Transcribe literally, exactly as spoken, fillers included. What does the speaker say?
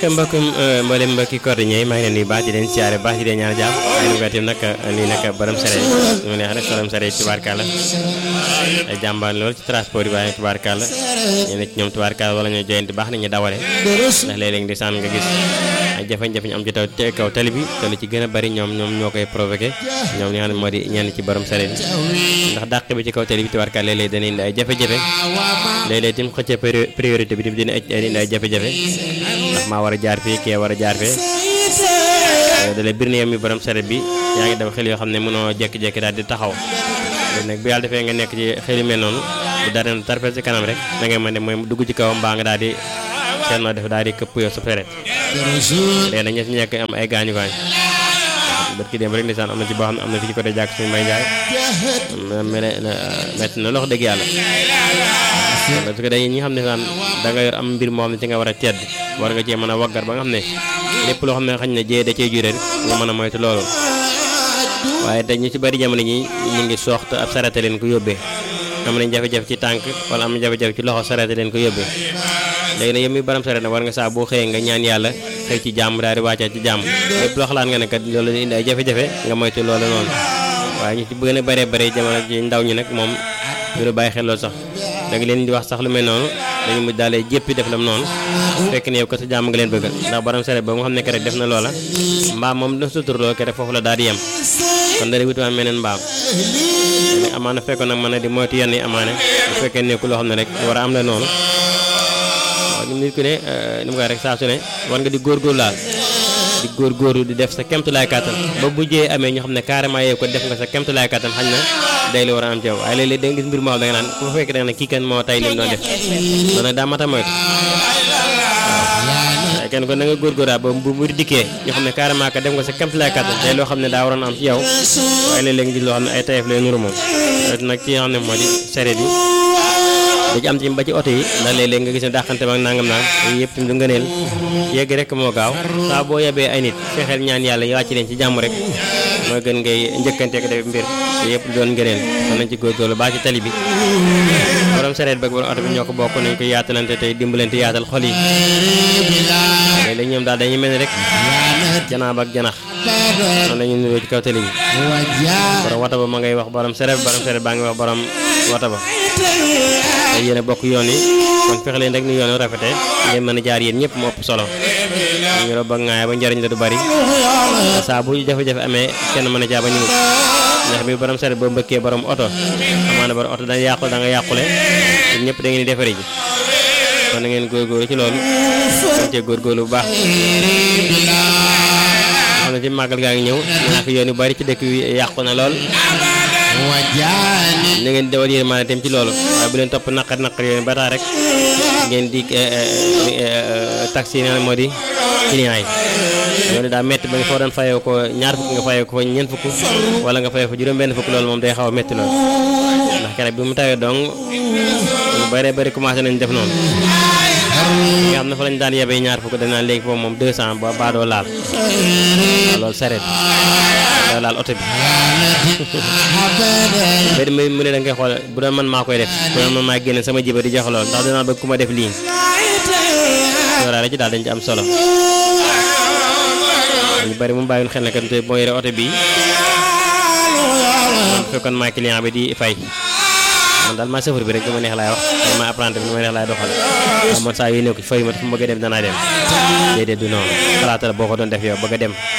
ca mbokkum mboolem mbokki cordonnier maa ngi leen di baax di leen siyaare baax di leen ñaan jàmm ay nugatim nag lii nag borom sare mu neex rek borom sare tubaarkàlla ay jàmbaan lool ci transport yi waaye tubaarkàlla ñenn ci ñoom tubaarkàlla wala ñoo joyante baax nañu dawale ndax léeg-léeg di sànn nga gis ay jafe-jafe ñu am ci taw te kaw tali bi te lu ci gën a bari ñoom ñoom ñoo koy provoqué ñoom ñi nga xam ne moo di ñenn ci borom sare bi ndax dàq bi ci kaw tali bi tubaarkàlla léeg-léeg dana indi ay jafe-jafe léeg-léeg tim xëcc priorité bi tim dina indi ay jafe-jafe ndax maa war a jaar fii kee war a jaar fee dalee bir na yow mi borom saret bi yaa ngi daw xel yoo xam ne mënoo jekki-jekki daal di taxaw nag bu yàlla defee nga nekk ci xel yu mel noonu bu dara na tarfel ci kanam rek da ngay mën ne mooy dugg ci kawam mbaa nga daal di seen noo def daal di këpp yow sa saret léegi nag ña si nekk am ay gaañu gaañ bët ki dem rek ndeysaan am na ci boo xam ne am na fi ci côté jàkk suñu may njaay mele metti na loxo dëgg yàlla parce que dañuy ñi nga xam ne saan da nga yor am mbir moo xam ne ci nga war a tedd war nga cee mën a waggar ba nga xam ne lépp loo xam ne xañ na jee da cee juree nga mën a moytu loolu waaye te ñu ci bari jamono ñi ñu ngi sooxte ab sarate leen ko yóbbee am nañ jafe-jafe ci tànk wala am jafe-jafe ci loxo sarate leen ko yóbbee léegi nag yow mi baram sarate nag war nga saa boo xëyee nga ñaan yàlla xëy ci jàmm daal di wàccaat ci jàmm lépp loo xalaat nga ne kat loolu indi ay jafe-jafe nga moytu loolu noonu waaye ñu ci gën a bëree bëri jamono ci ndaw ñi nag moom duñu bàyyi xel loolu sax da nga leen di wax sax lu mel noonu dañu mujj daal jéppi def lam noonu fekk ne yow ko sa jàmm nga leen bëgg ndax borom saret ba mu xam ne ke rek def na loola mbaam moom dina suturloo ke rek foofu la daal di yem kon dara wutuwaan meneen mbaam amaana fekkoon nag mën a di moytu yenn yi amaane bu fekkee nekku loo xam ne rek war a am la noonu waaw nit ku ne ni mu koy rek saa su ne war nga di góorgóorlu laal di góorgóorlu di def sa kemtulaay kàttan ba bu jee amee ñu xam ne carrément yow ko def nga sa kemtulaay kàttan xañ na day la war a am ci yow waaye léeg-léeg da nga gis mbir moo xam da nga naan ku fa fekk da nga ne kii kan moo tay lim doon def loolu nag daa mat a moytu waaw kenn kon da nga góorgóorlu ba bu mbir dikkee ñu xam ne carrément que def nga sa kemtulaay kàttan day loo xam ne daa waroon am ci yow waaye léeg-léeg nga gis loo xam ne ay tayef lay nuru moom loolu nag ci nga xam ne moo di sareet yi da ci am ci ba ci oto yi ndax léeg-léeg nga gis ne dàqante ba nangam naan yëpp tam du ngëneel yegg rek moo gaaw saa boo yebee ay nit fexeel ñaan yàlla wàcc leen ci jàmm rek mooy gën ngay njëkkante ko def mbir te yëpp doon ngëneel mën nañ ci góorgóorlu baa ci tali bi borom sareet ba borom oto bi ñoo ko bokk nañ ko yaatalante tey dimbalante yaatal xol yi léeg-léeg ñoom daal dañuy mel ni rek janaab ak janax noonu lañu nuroo ci kaw tali bi borom wata ba ma ngay wax borom sareet borom sareet baa ngi wax borom wata ba te yéen a bokk yoon yi kon fexe leen rek ni yoon rafetee ngeen mën a jaar yéen ñëpp mu ëpp solo ñu ro ba ngaaya ba njariñ la du bari saa bu jafe-jafe amee kenn mën a jaa ba ñu ndax bi borom saret boo mbëkkee borom oto amaana borom oto dañ yàqule da nga yàqule ñun ñëpp da ngeen di defari ji kon na ngeen góorgóorlu ci loolu dañ cee góorgóorlu bu baax xam ne ci màggal gaa ngi ñëw ñaa fi yoon yu bari ci dëkk yi yàqu na lool na ngeen dawal yéen maanaam tam ci loolu waaye bu leen topp naqar naqar yooyu ba tax rek ngeen di taxi na moo di client yi loolu daa métti ba nga foo doon fayoo ko ñaar fukk nga fayoo ko fa ñeent fukk wala nga fayoo ko juróom-benn fukk loolu moom day xaw a métti loolu ndax keroog bi mu tawee donc lu bëree bëri commencé nañ def noonu nga xam ne fa lañ daan yebee ñaar fukk dañ naan léegi foofu moom deux cent ba baadoo laal waaw loolu sareet da laal oto bi bari mu mu ne da ngay xool bu doon man maa koy def bu doon man maa génne sama jiba di jox lool ndax dinaa bëgg ku ma def lii loolu la ci daal dañ ci am solo ñu bari mu bàyyiwul xel ne kat moo yore oto bi man fekkoon maa client bi di fay man daal maa chauffeur bi rek dama neex laay wax man maa apprenti bi dama neex laay doxal waaw man saa yu nekk fay ma fu ma bëgg a dem danaa dem déedéet du noonu xalaata la boo ko doon def yow bëgg a dem